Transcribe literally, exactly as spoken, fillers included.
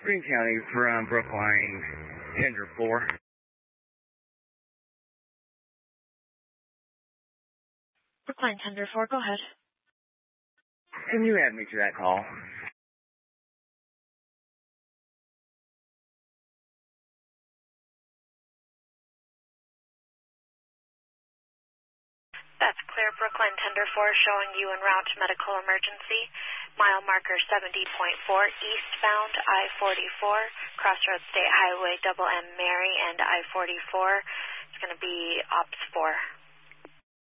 Green County from Brookline, Tender four. Brookline Tender four, go ahead. Can you add me to that call? That's clear. Brookline Tender four showing you en route to medical emergency. Mile marker seventy point four, eastbound I forty-four, Crossroads State Highway, double M Mary and I forty-four. It's going to be Ops four.